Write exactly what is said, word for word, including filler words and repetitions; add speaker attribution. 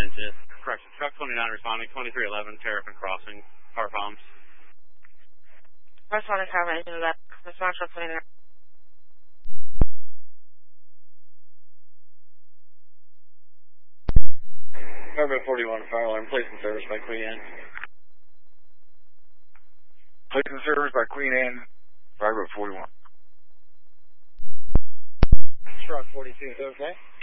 Speaker 1: engine. Correction, truck twenty-nine responding, twenty-three eleven, Terrapin Crossing, car bombs.
Speaker 2: Responding, Terrapin, engine eleven, respond truck twenty-nine.
Speaker 1: Carbon forty-one, fire alarm, placed in service by Queen Anne.
Speaker 3: Placed in service by Queen Anne, Firebird forty-one.
Speaker 1: Truck forty-two, is that okay?